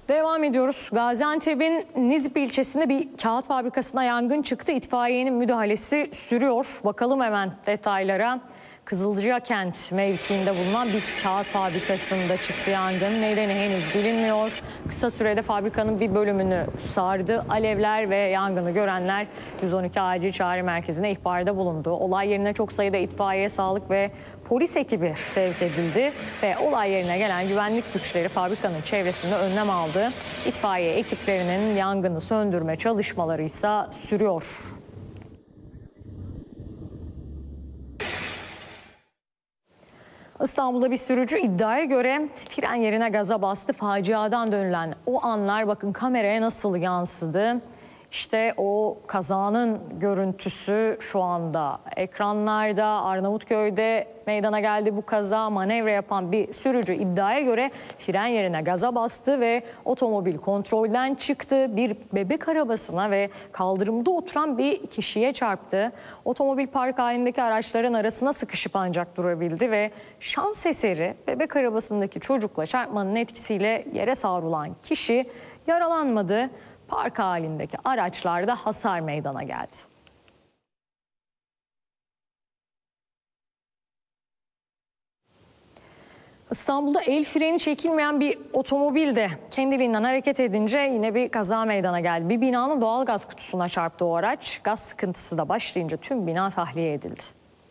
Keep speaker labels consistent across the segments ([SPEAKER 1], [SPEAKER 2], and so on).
[SPEAKER 1] Devam ediyoruz. Gaziantep'in Nizip ilçesinde bir kağıt fabrikasına yangın çıktı. İtfaiyenin müdahalesi sürüyor. Bakalım hemen detaylara. Kızılcakent mevkiinde bulunan bir kağıt fabrikasında çıktı yangın. Nedeni henüz bilinmiyor. Kısa sürede fabrikanın bir bölümünü sardı. Alevler ve yangını görenler 112 acil çağrı merkezine ihbarda bulundu. Olay yerine çok sayıda itfaiye, sağlık ve polis ekibi sevk edildi ve olay yerine gelen güvenlik güçleri fabrikanın çevresinde önlem aldı. İtfaiye ekiplerinin yangını söndürme çalışmaları ise sürüyor. İstanbul'da bir sürücü iddiaya göre fren yerine gaza bastı. Faciadan dönülen o anlar bakın kameraya nasıl yansıdı. İşte o kazanın görüntüsü şu anda ekranlarda. Arnavutköy'de meydana geldi bu kaza. Manevra yapan bir sürücü iddiaya göre fren yerine gaza bastı ve otomobil kontrolden çıktı. Bir bebek arabasına ve kaldırımda oturan bir kişiye çarptı. Otomobil park halindeki araçların arasına sıkışıp ancak durabildi ve şans eseri bebek arabasındaki çocukla çarpmanın etkisiyle yere savrulan kişi yaralanmadı. Park halindeki araçlarda hasar meydana geldi. İstanbul'da el freni çekilmeyen bir otomobil de kendiliğinden hareket edince yine bir kaza meydana geldi. Bir binanın doğalgaz kutusuna çarptı o araç. Gaz sıkıntısı da başlayınca tüm bina tahliye edildi.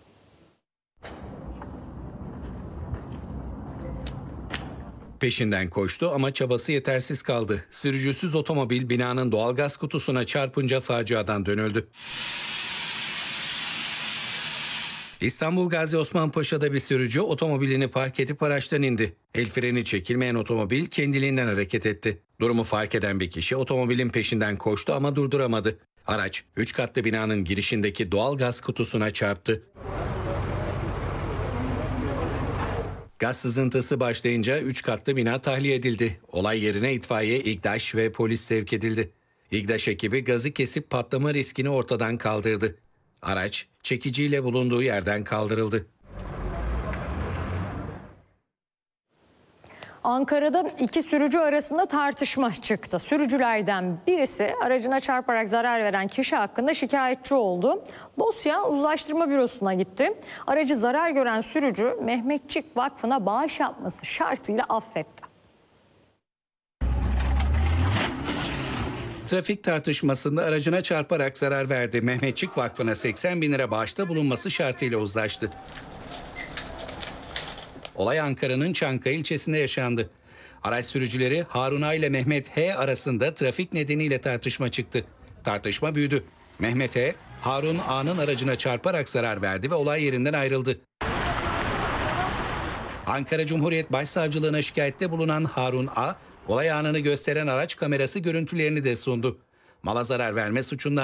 [SPEAKER 2] Peşinden koştu ama çabası yetersiz kaldı. Sürücüsüz otomobil binanın doğalgaz kutusuna çarpınca faciadan dönüldü. İstanbul Gazi Osman Paşa'da bir sürücü otomobilini park edip araçtan indi. El freni çekilmeyen otomobil kendiliğinden hareket etti. Durumu fark eden bir kişi otomobilin peşinden koştu ama durduramadı. Araç 3 katlı binanın girişindeki doğalgaz kutusuna çarptı. Gaz sızıntısı başlayınca 3 katlı bina tahliye edildi. Olay yerine itfaiye, İGDAŞ ve polis sevk edildi. İGDAŞ ekibi gazı kesip patlama riskini ortadan kaldırdı. Araç çekiciyle bulunduğu yerden kaldırıldı.
[SPEAKER 1] Ankara'da iki sürücü arasında tartışma çıktı. Sürücülerden birisi aracına çarparak zarar veren kişi hakkında şikayetçi oldu. Dosya Uzlaştırma Bürosu'na gitti. Aracı zarar gören sürücü Mehmetçik Vakfı'na bağış yapması şartıyla affetti.
[SPEAKER 2] Trafik tartışmasında aracına çarparak zarar verdi. Mehmetçik Vakfı'na 80 bin lira bağışta bulunması şartıyla uzlaştı. Olay Ankara'nın Çankaya ilçesinde yaşandı. Araç sürücüleri Harun A ile Mehmet H arasında trafik nedeniyle tartışma çıktı. Tartışma büyüdü. Mehmet H, Harun A'nın aracına çarparak zarar verdi ve olay yerinden ayrıldı. Ankara Cumhuriyet Başsavcılığına şikayette bulunan Harun A, olay anını gösteren araç kamerası görüntülerini de sundu. Mala zarar verme suçundan